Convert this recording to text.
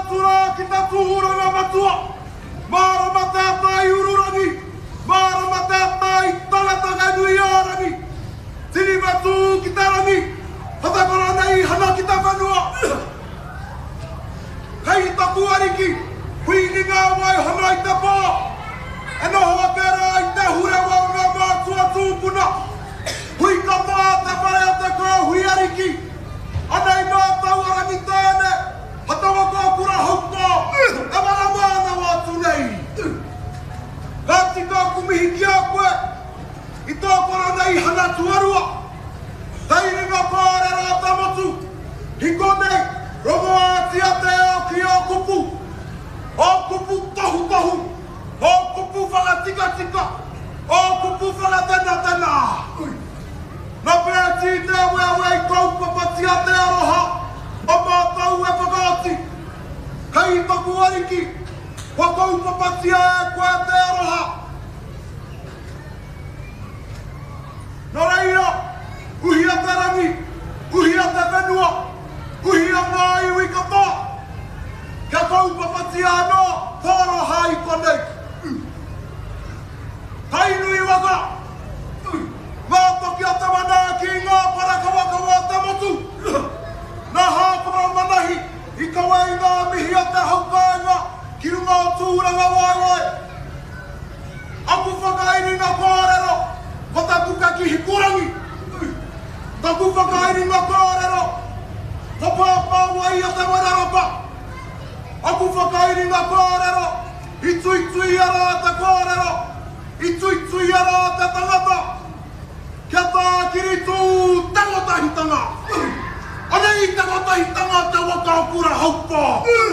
tura kita tuhura na matua. Mara matatai ururani. Mara matatai tangataga nuiarani. Tiri matu kita rani. Hatakora nei hana kita vanua. Kai taku ariki. Hui ninga wai hana ita pa. Eno hoa kera ita hure wanga matua tūpuna. Hui kata te parea te kua hui ariki. Anei mā tau arani tēne. Hatawa kua kura haupa. E wara mana watu nei. Ngāti kā kumihi ki a koe. I tō kora nei hana tuarua. Teiringa pārera tamatu. Hiko nei. Romo ātia te o ki o kupu. O kupu tohu tohu. O kupu whanga tika tika. O kupu whanga tena tena. Nā pēti te wea wei kaupapati a te aroha. O mātau e whakaati. Kei taku ariki. Wa kaupapati a e koe te aroha. Nō reira. Uhia te rangi. Uhia te whenua. Uhia ngā iwi kata. Kia kaupapati anō. Tōro hai konei. Kainui waka. Ngā toki a te mana ki ngā parakawakawa te motu. Nā hāpara manahi. I kawai ngā mihi a te haukaenga. Ki runga o tūranga waiwai. Aku whakairi ngā kōrero. Ko te puka ki hikurangi. Taku whakairi ngā kōrero. Ko pāpāwai a te wanarapa. Aku whakairi ngā kōrero. I tui ara te kōrero. I tui ara te tangata. Kia tā kiri tū tangotahitanga. Anei tangotahitanga te waka kura haupa.